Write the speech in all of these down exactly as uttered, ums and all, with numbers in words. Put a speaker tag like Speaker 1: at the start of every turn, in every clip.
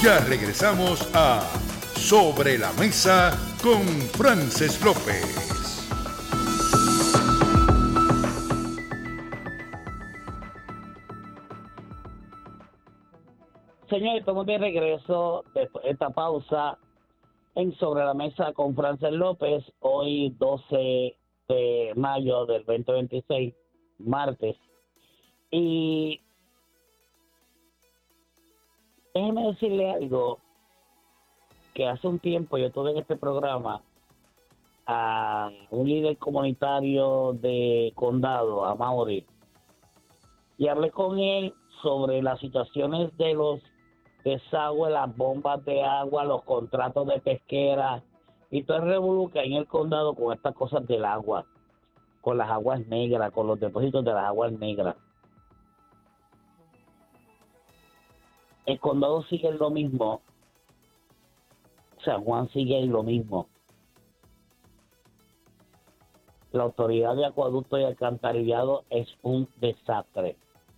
Speaker 1: Ya regresamos a Sobre la Mesa con Frances López.
Speaker 2: Señores, estamos de regreso después de esta pausa en Sobre la Mesa con Frances López. Hoy doce de mayo del veinte veintiséis, martes. Y déjeme decirle algo, que hace un tiempo yo tuve en este programa a un líder comunitario de condado, a Mauri, y hablé con él sobre las situaciones de los desagües, las bombas de agua, los contratos de pesquera y todo el revolú que hay en el condado con estas cosas del agua, con las aguas negras, con los depósitos de las aguas negras. El condado sigue en lo mismo, San Juan sigue en lo mismo. La autoridad de acueducto y alcantarillado es un desastre.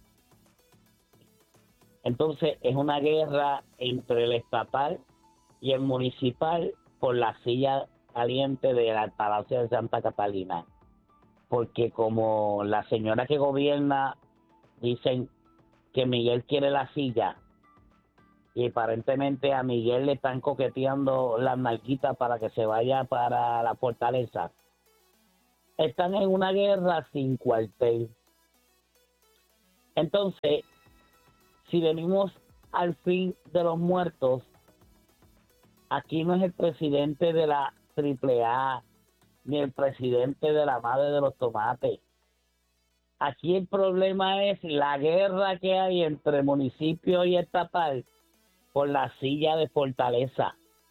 Speaker 2: Entonces es una guerra entre el estatal y el municipal por la silla caliente del Palacio de Santa Catalina. Porque como la señora que gobierna dicen que Miguel quiere la silla y aparentemente a Miguel le están coqueteando las nalguitas para que se vaya para la fortaleza. Están en una guerra sin cuartel. Entonces, si venimos al fin de los muertos, aquí no es el presidente de la triple A ni el presidente de la madre de los tomates. Aquí el problema es la guerra que hay entre municipio y estatal por la silla de fortaleza.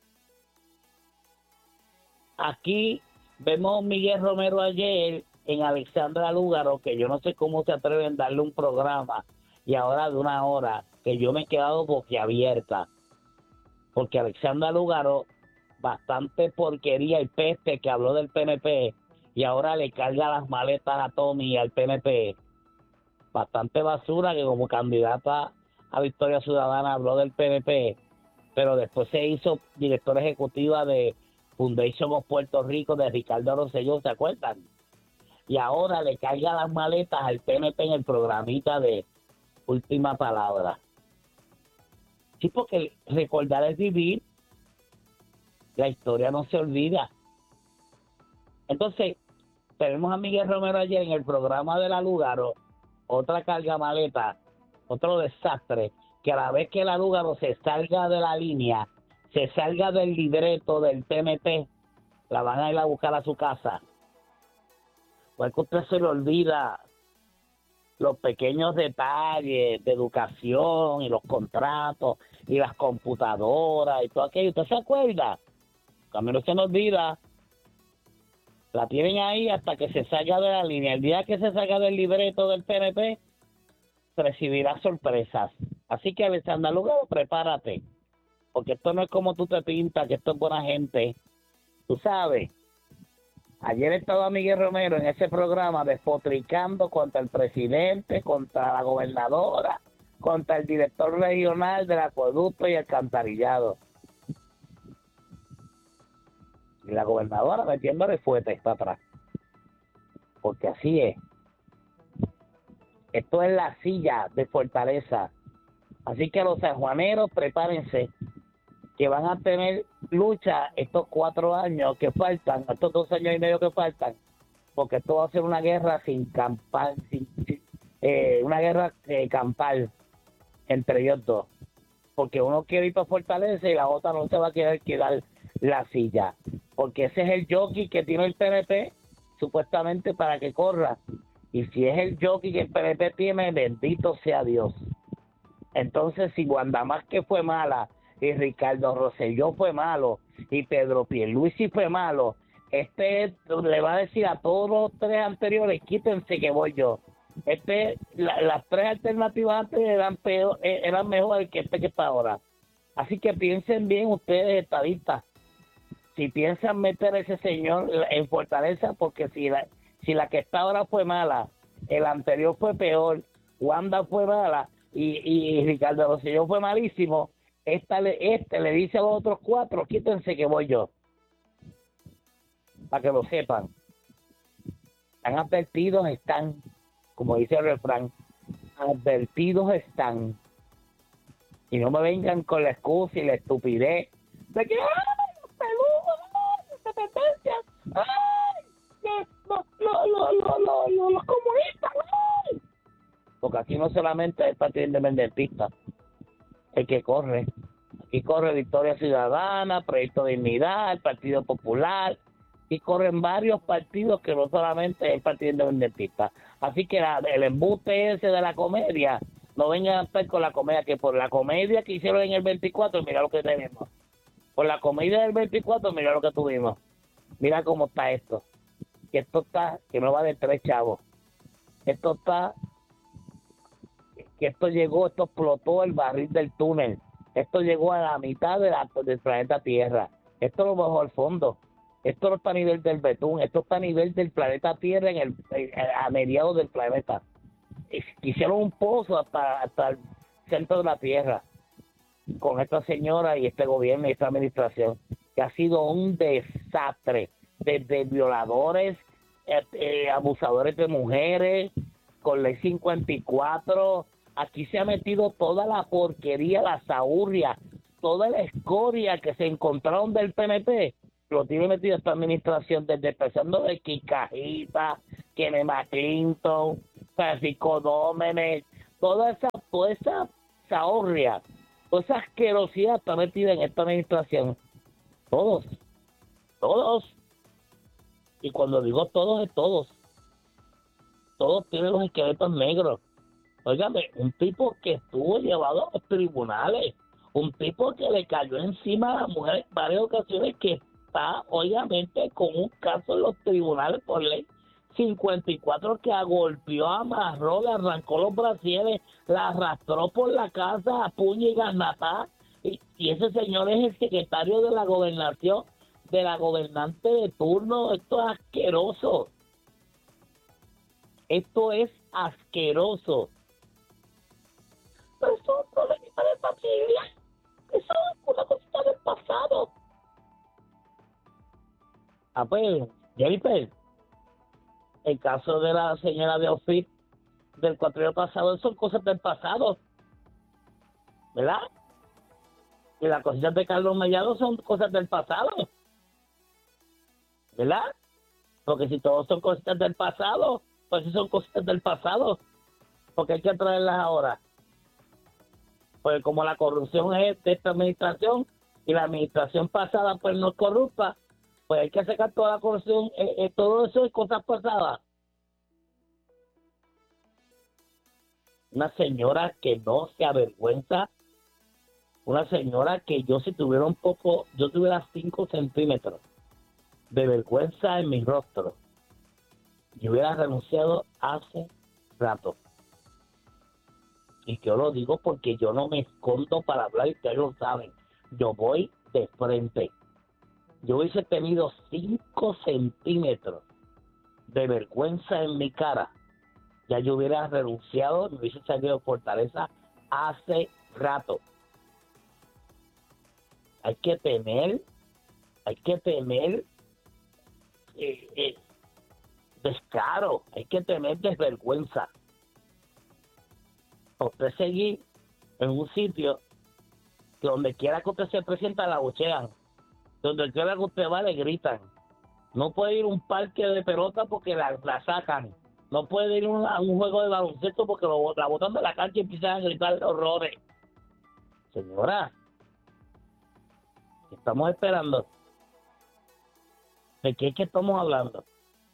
Speaker 2: Aquí vemos a Miguel Romero ayer en Alexandra Lúgaro, que yo no sé cómo se atreven a darle un programa y ahora de una hora, que yo me he quedado boquiabierta, porque Alexandra Lúgaro, bastante porquería y peste que habló del P N P, y ahora le carga las maletas a Tommy y al P N P. Bastante basura que como candidata a Victoria Ciudadana habló del P N P, pero después se hizo directora ejecutiva de Foundation of Puerto Rico de Ricardo Rosselló, ¿se acuerdan? Y ahora le carga las maletas al P N P en el programita de Última Palabra. Sí, porque recordar es vivir. La historia no se olvida. Entonces, tenemos a Miguel Romero ayer en el programa de la Lúgaro, otra carga maleta, otro desastre, que a la vez que la Lúgaro se salga de la línea, se salga del libreto del P N P, la van a ir a buscar a su casa. Pues que usted se le olvida los pequeños detalles de educación y los contratos y las computadoras y todo aquello. ¿Usted se acuerda? A mí no se me olvida. La tienen ahí hasta que se salga de la línea. El día que se salga del libreto del P N P, recibirá sorpresas. Así que, Alexandra Lúgaro, prepárate. Porque esto no es como tú te pintas, que esto es buena gente. Tú sabes. Ayer estaba Miguel Romero en ese programa despotricando contra el presidente, contra la gobernadora, contra el director regional del acueducto y alcantarillado. Y la gobernadora metiéndole fuetes para atrás. Porque así es. Esto es la silla de fortaleza. Así que los sanjuaneros, prepárense, que van a tener lucha estos cuatro años que faltan, estos dos años y medio que faltan, porque esto va a ser una guerra sin campal, sin, sin, eh, una guerra eh, campal entre ellos dos, porque uno quiere ir para Fortaleza y la otra no se va a querer quedar la silla, porque ese es el jockey que tiene el P N P supuestamente para que corra, y si es el jockey que el P N P tiene, bendito sea Dios. Entonces, si Wanda Vázquez fue mala y Ricardo Rosselló fue malo y Pedro Pierluisi fue malo, este le va a decir a todos los tres anteriores, quítense que voy yo. Este, la, las tres alternativas antes eran peor, eran mejores que este que está ahora. Así que piensen bien ustedes, estadistas, si piensan meter a ese señor en Fortaleza, porque si la, si la que está ahora fue mala, el anterior fue peor, Wanda fue mala y, y Ricardo Rosselló fue malísimo, esta le, este le dice a los otros cuatro, quítense que voy yo, para que lo sepan. Están advertidos, están, como dice el refrán, advertidos están. Y no me vengan con la excusa y la estupidez de que ¡ay, los peludos, ay, independencias! ¡Ay, que los, los, los, los, los, los comunistas! ¡Ay! Porque aquí no solamente es el Partido Independentista el que corre. Aquí corre Victoria Ciudadana, Proyecto Dignidad, el Partido Popular. Y corren varios partidos que no solamente es el Partido Independentista. Así que la, el embuste ese de la comedia, no vengan a estar con la comedia, que por la comedia que hicieron en el veinticuatro, mira lo que tenemos. Por la comedia del veinticuatro, mira lo que tuvimos. Mira cómo está esto. Que esto está, que no va de tres chavos. Esto está, que esto llegó, esto explotó el barril del túnel. Esto llegó a la mitad de la, del planeta Tierra. Esto lo bajó al fondo. Esto no está a nivel del betún, esto está a nivel del planeta Tierra, en el, a mediados del planeta. Hicieron un pozo hasta, hasta el centro de la Tierra con esta señora y este gobierno y esta administración, que ha sido un desastre, desde violadores, eh, eh, abusadores de mujeres, con ley cincuenta y cuatro, aquí se ha metido toda la porquería, la zahurria, toda la escoria que se encontraron del P N P, lo tiene metido esta administración, desde empezando de Kikajita, Kenema Clinton, Francisco Dómenes, toda esa, toda esa zahorria, toda esa asquerosidad está metida en esta administración. Todos, todos. Y cuando digo todos, es todos. Todos tienen los esqueletos negros. Óigame, un tipo que estuvo llevado a los tribunales, un tipo que le cayó encima a la mujer en varias ocasiones, que está, obviamente, con un caso en los tribunales por ley cincuenta y cuatro, que agolpeó, amarró, le arrancó los brasieres, la arrastró por la casa a puño y garnatá, y, y ese señor es el secretario de la gobernación, de la gobernante de turno. Esto es asqueroso. Esto es asqueroso. Pero eso es un problema de familia. Eso es una cosita del pasado. Ah, pues, Jennifer, el caso de la señora de Ofit del cuatrienio pasado, son cosas del pasado, ¿verdad? Y las cositas de Carlos Mellado son cosas del pasado, ¿verdad? Porque si todos son cositas del pasado, pues si son cositas del pasado, porque hay que traerlas ahora. Pues como la corrupción es de esta administración y la administración pasada pues no es corrupta, pues hay que sacar toda la corrupción, eh, eh, todo eso es cosas pasadas. Una señora que no se avergüenza, una señora que yo si tuviera un poco, yo tuviera cinco centímetros de vergüenza en mi rostro, yo hubiera renunciado hace rato. Y yo lo digo porque yo no me escondo para hablar, y ustedes lo saben. Yo voy de frente. Yo hubiese tenido cinco centímetros de vergüenza en mi cara, ya yo hubiera renunciado, me hubiese salido de Fortaleza hace rato. Hay que tener, hay que tener eh, eh, descaro, hay que tener desvergüenza. Usted seguir en un sitio que donde quiera que usted se presenta la buchean, donde quiera que usted va le gritan. No puede ir a un parque de pelota porque la, la sacan. No puede ir a un, a un juego de baloncesto porque lo, la botan de la cancha y empiezan a gritar horrores. Señora, ¿qué estamos esperando? ¿De qué es que estamos hablando?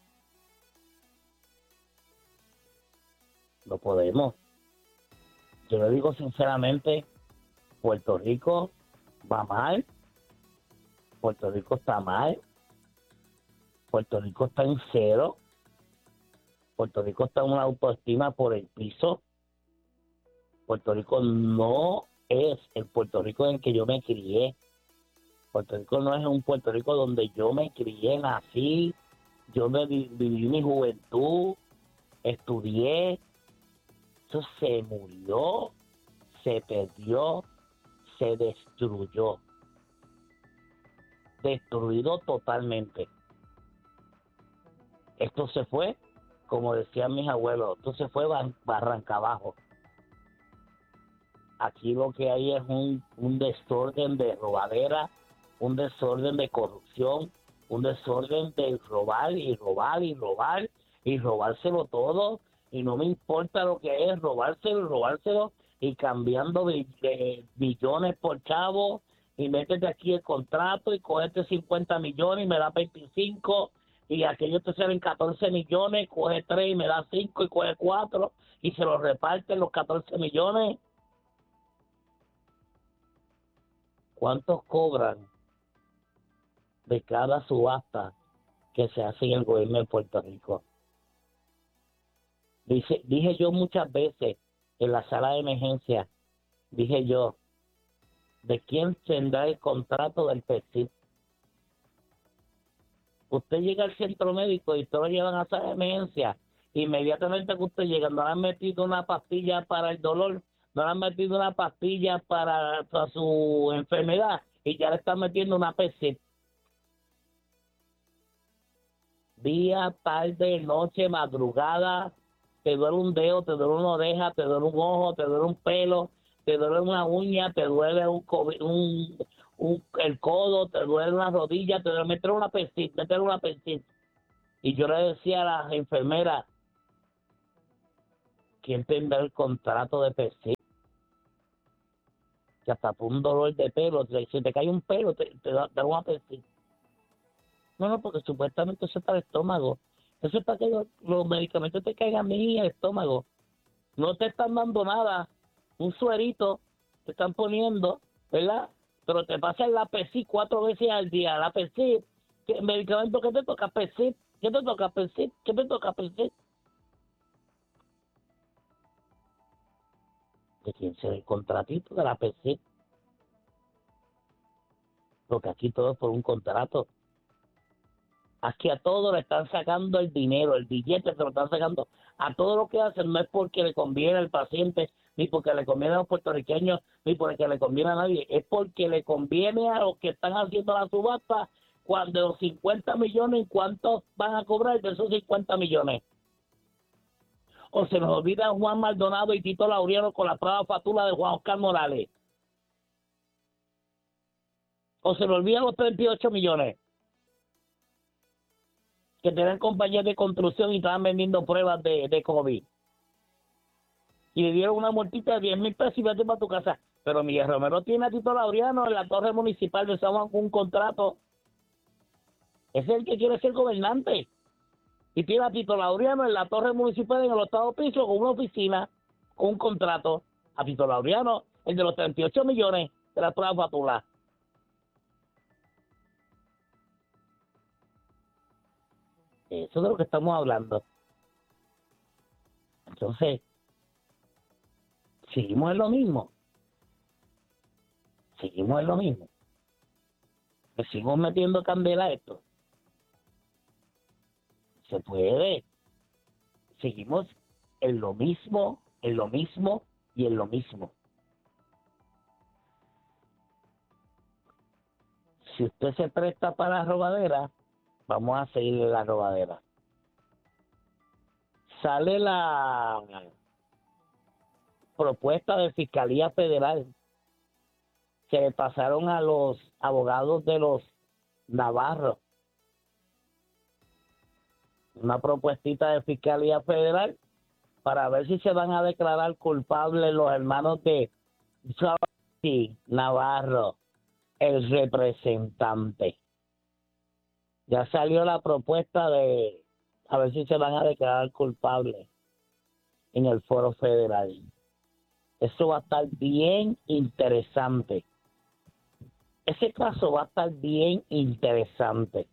Speaker 2: No podemos. Yo le digo sinceramente, Puerto Rico va mal, Puerto Rico está mal, Puerto Rico está en cero, Puerto Rico está en una autoestima por el piso, Puerto Rico no es el Puerto Rico en el que yo me crié, Puerto Rico no es un Puerto Rico donde yo me crié, nací, yo me vi, viví mi juventud, estudié. Eso se murió, se perdió, se destruyó. Destruido totalmente. Esto se fue, como decían mis abuelos, esto se fue barranca abajo. Aquí lo que hay es un, un desorden de robadera, un desorden de corrupción, un desorden de robar y robar y robar y robárselo todo, y no me importa lo que es, robárselo y robárselo, y cambiando de, de billones por chavo, y métete aquí el contrato y cogete cincuenta millones y me da veinticinco, y aquellos te salen catorce millones, coge tres y me da cinco y coge cuatro, y se los reparten los catorce millones. ¿Cuántos cobran de cada subasta que se hace en el gobierno de Puerto Rico? Dice, dije yo muchas veces en la sala de emergencia, dije yo, ¿de quién tendrá el contrato del P E S I? Usted llega al centro médico y todos lo llevan a sala de emergencia. Inmediatamente que usted llega, no le han metido una pastilla para el dolor, no le han metido una pastilla para, para su enfermedad, y ya le están metiendo una P E S I. Día, tarde, noche, madrugada, te duele un dedo, te duele una oreja, te duele un ojo, te duele un pelo, te duele una uña, te duele un, un, un el codo, te duele una rodilla, te duele meter una P E S I, meter una P E S I. Y yo le decía a las enfermeras, ¿quién tendrá el contrato de P E S I? Que hasta por un dolor de pelo, si te cae un pelo, te, te da, te da una P E S I. No, no, porque supuestamente eso es para el estómago. Eso es para que los, los medicamentos te caigan bien en el estómago. No te están dando nada. Un suerito te están poniendo, ¿verdad? Pero te pasan la P E S I cuatro veces al día. La P E S I, ¿qué medicamento que te toca? P E S I. ¿Qué te toca? P E S I. ¿Qué te toca? P E S I. ¿De quién será el contratito de la P E S I? Porque aquí todo es por un contrato. Aquí a todo le están sacando el dinero, el billete se lo están sacando. A todo lo que hacen no es porque le conviene al paciente, ni porque le conviene a los puertorriqueños, ni porque le conviene a nadie. Es porque le conviene a los que están haciendo la subasta. Cuando los cincuenta millones, ¿cuántos van a cobrar de esos cincuenta millones? O se nos olvida Juan Maldonado y Tito Laureano con la prueba fatula de Juan Oscar Morales. O se nos olvidan los treinta y ocho millones. Que tenían compañías de construcción y estaban vendiendo pruebas de, de COVID. Y le dieron una multita de diez mil pesos y vete para tu casa. Pero Miguel Romero tiene a Tito Laureano en la torre municipal de San Juan con un contrato. Ese es el que quiere ser gobernante. Y tiene a Tito Laureano en la torre municipal en el octavo piso con una oficina, con un contrato. A Tito Laureano, el de los treinta y ocho millones de la prueba fatula. Eso es de lo que estamos hablando. Entonces, seguimos en lo mismo. Seguimos en lo mismo. Le seguimos metiendo candela a esto. Se puede. Seguimos en lo mismo, en lo mismo y en lo mismo. Si usted se presta para la robadera, vamos a seguir en la robadera. Sale la propuesta de Fiscalía Federal que le pasaron a los abogados de los Navarro. Una propuestita de Fiscalía Federal para ver si se van a declarar culpables los hermanos de Jorge Navarro, el representante. Ya salió la propuesta de a ver si se van a declarar culpables en el foro federal. Eso va a estar bien interesante. Ese caso va a estar bien interesante.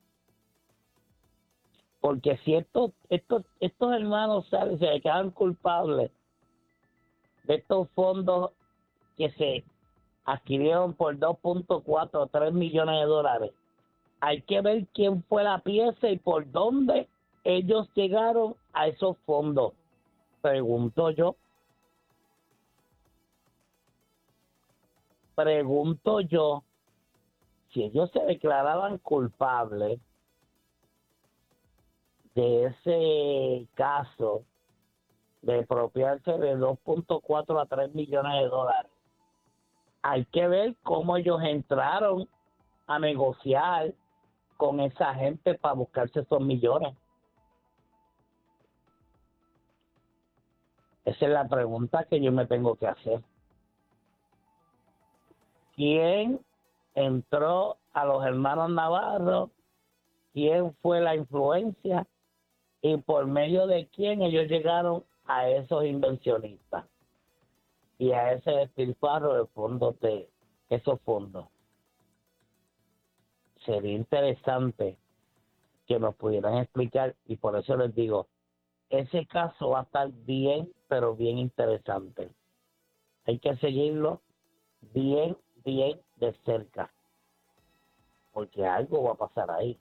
Speaker 2: Porque si estos, estos, estos hermanos salen, se declaran culpables de estos fondos que se adquirieron por dos punto cuatro o tres millones de dólares, hay que ver quién fue la pieza y por dónde ellos llegaron a esos fondos. Pregunto yo. pregunto yo, si ellos se declaraban culpables de ese caso de apropiarse de dos punto cuatro a tres millones de dólares, hay que ver cómo ellos entraron a negociar con esa gente para buscarse esos millones. Esa es la pregunta que yo me tengo que hacer. ¿Quién entró a los hermanos Navarro? ¿Quién fue la influencia? ¿Y por medio de quién ellos llegaron a esos inversionistas y a ese despilfarro de fondos de esos fondos? Sería interesante que nos pudieran explicar, y por eso les digo, ese caso va a estar bien, pero bien interesante. Hay que seguirlo bien, bien de cerca, porque algo va a pasar ahí.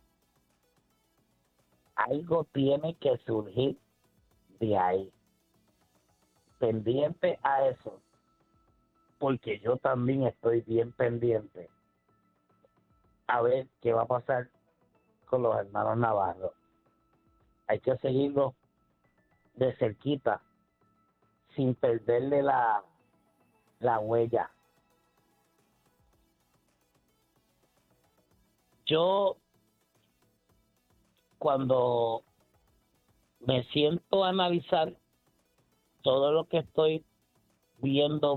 Speaker 2: Algo tiene que surgir de ahí. Pendiente a eso, porque yo también estoy bien pendiente a ver qué va a pasar con los hermanos Navarro. Hay que seguirlo de cerquita, sin perderle la, la huella. Yo, cuando me siento a analizar todo lo que estoy viendo